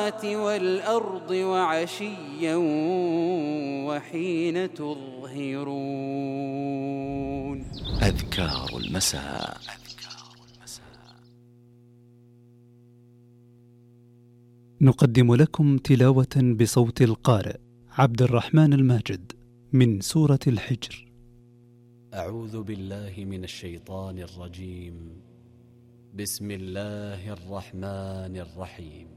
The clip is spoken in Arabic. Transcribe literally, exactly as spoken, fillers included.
السماوات والأرض وعشيا وحين تظهرون. أذكار المساء. نقدم لكم تلاوة بصوت القارئ عبد الرحمن الماجد من سورة الحجر. أعوذ بالله من الشيطان الرجيم. بسم الله الرحمن الرحيم.